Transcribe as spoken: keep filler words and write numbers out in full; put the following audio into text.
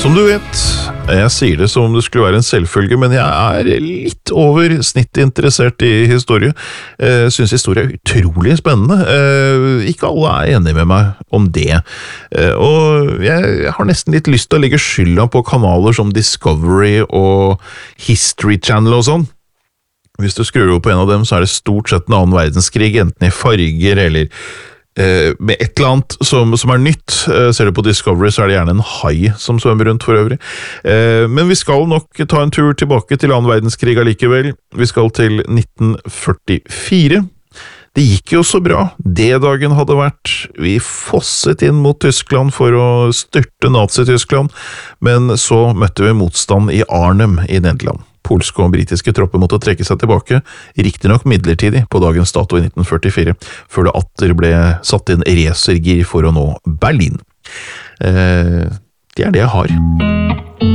Som du vet, jeg sier det som om det skulle være en selvfølge, men jeg er litt over snitt interessert i historie. Jeg synes historie er utrolig spennende. Ikke alle er enige med meg om det. Og jeg har nesten litt lyst til å legge skylda på kanaler som Discovery og History Channel og sånn. Hvis du skrur opp på en av dem, så er det stort sett en annen verdenskrig, enten i farger eller Eh, med et eller annet som, som er nytt. eh, Ser du på Discovery, så er det gjerne en hai som svømmer rundt for øvrig. eh, Men vi skal nok ta en tur tilbake til annen verdenskrig allikevel. Vi skal til nitten førtifire. Det gikk jo så bra. D-dagen hadde vært. Vi fosset inn mot Tyskland for å styrte Nazi-Tyskland, men så møtte vi motstand i Arnhem i Nederland. Polske og britiske tropper måtte trekke seg tilbake, riktig nok midlertidig på dagens dato i nitten førtifire, før det atter ble satt inn racergir for å nå Berlin. Eh, det er det jeg har.